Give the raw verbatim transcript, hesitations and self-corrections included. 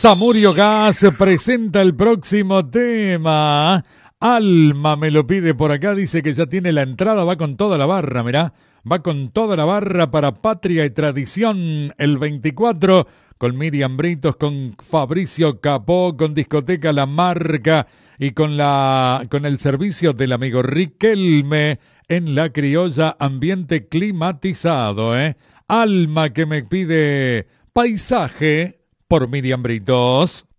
Samurio Gas presenta el próximo tema. Alma me lo pide por acá, dice que ya tiene la entrada, va con toda la barra, mirá. Va con toda la barra para Patria y Tradición el veinticuatro, con Miriam Britos, con Fabricio Capó, con Discoteca La Marca y con, la, con el servicio del amigo Riquelme en La Criolla, ambiente climatizado, ¿eh? Alma que me pide Paisaje por Miriam Britos.